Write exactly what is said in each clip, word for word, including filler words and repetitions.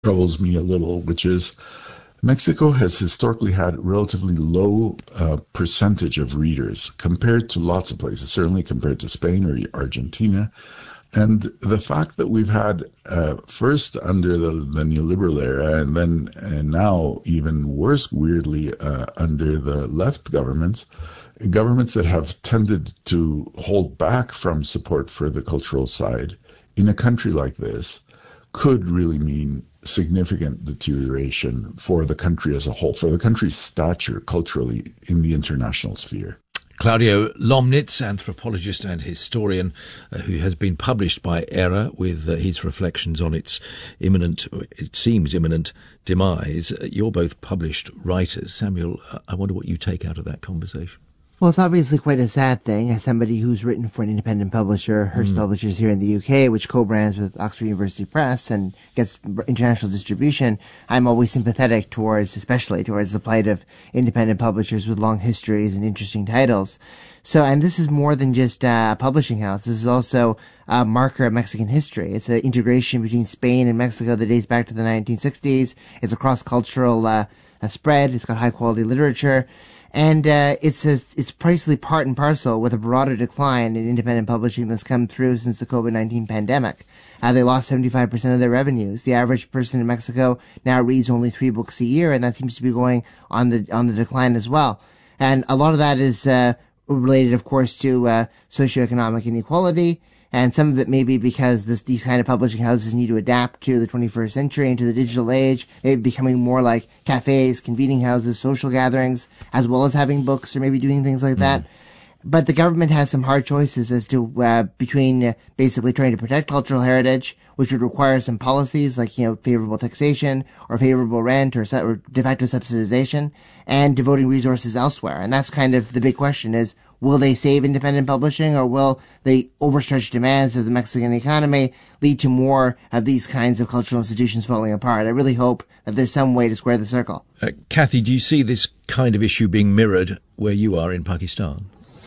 troubles me a little, which is Mexico has historically had relatively low uh, percentage of readers compared to lots of places, certainly compared to Spain or Argentina. And the fact that we've had, uh, first under the, the neoliberal era, and then and now even worse, weirdly, uh, under the left governments, governments that have tended to hold back from support for the cultural side in a country like this, could really mean significant deterioration for the country as a whole, for the country's stature culturally in the international sphere. Claudio Lomnitz, anthropologist and historian, uh, who has been published by ERA with uh, his reflections on its imminent, it seems imminent, demise. Uh, you're both published writers. Samuel, uh, I wonder what you take out of that conversation. Well, it's obviously quite a sad thing. As somebody who's written for an independent publisher, Hearst mm. Publishers here in the U K, which co-brands with Oxford University Press and gets international distribution, I'm always sympathetic towards, especially towards the plight of independent publishers with long histories and interesting titles. So, and this is more than just a publishing house. This is also a marker of Mexican history. It's an integration between Spain and Mexico that dates back to the nineteen sixties. It's a cross-cultural uh, a spread. It's got high-quality literature. And uh, it's a, it's precisely part and parcel with a broader decline in independent publishing that's come through since the COVID nineteen pandemic. Uh, they lost seventy-five percent of their revenues. The average person in Mexico now reads only three books a year, and that seems to be going on the on the decline as well. And a lot of that is uh, related, of course, to uh, socioeconomic inequality. And some of it may be because this, these kind of publishing houses need to adapt to the twenty-first century and to the digital age, maybe becoming more like cafes, convening houses, social gatherings, as well as having books or maybe doing things like mm. that. But the government has some hard choices as to uh, between uh, basically trying to protect cultural heritage, which would require some policies like, you know, favorable taxation or favorable rent or, or de facto subsidization, and devoting resources elsewhere. And that's kind of the big question is, will they save independent publishing, or will the overstretched demands of the Mexican economy lead to more of these kinds of cultural institutions falling apart? I really hope that there's some way to square the circle. Uh, Kathy, do you see this kind of issue being mirrored where you are in Pakistan?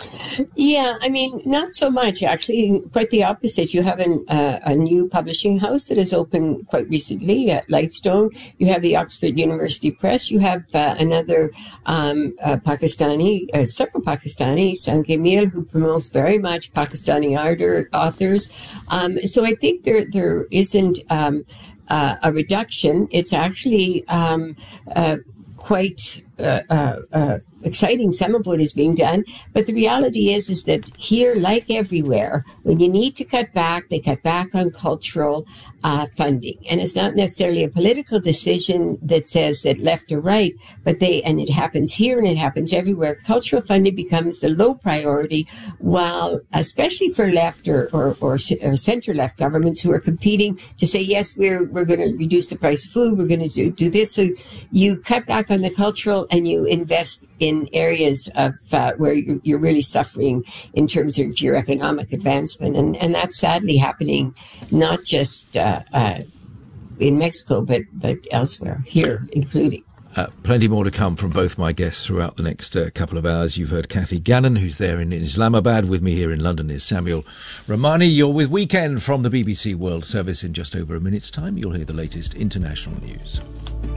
Yeah, I mean, not so much, actually. Quite the opposite. You have an, uh, a new publishing house that has opened quite recently at Lightstone. You have the Oxford University Press. You have uh, another um, uh, Pakistani, uh, several Pakistani, Sanke Mil, who promotes very much Pakistani art- authors. Um, so I think there there isn't um, uh, a reduction. It's actually um, uh, quite uh, uh, uh, exciting, some of what is being done. But the reality is, is that here, like everywhere, when you need to cut back, they cut back on cultural uh, funding. And it's not necessarily a political decision that says that left or right, but they, and it happens here and it happens everywhere. Cultural funding becomes the low priority, while especially for left or, or, or, or center-left governments who are competing to say, yes, we're, we're going to reduce the price of food, we're going to do, do this. So you cut back on the cultural and you invest in areas of uh, where you're, you're really suffering in terms of your economic advancement. And, and that's sadly happening not just uh, uh, in Mexico, but, but elsewhere, here including. Uh, plenty more to come from both my guests throughout the next uh, couple of hours. You've heard Kathy Gannon, who's there in Islamabad. With me here in London is Samuel Ramani. You're with Weekend from the B B C World Service. In just over a minute's time, you'll hear the latest international news.